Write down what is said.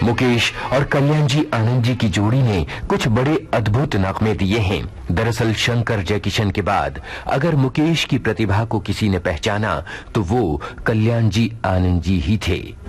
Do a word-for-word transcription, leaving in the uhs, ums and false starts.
मुकेश और कल्याण जी आनंद जी की जोड़ी ने कुछ बड़े अद्भुत नगमे दिए हैं। दरअसल शंकर जयकिशन के बाद अगर मुकेश की प्रतिभा को किसी ने पहचाना तो वो कल्याण जी आनंद जी ही थे।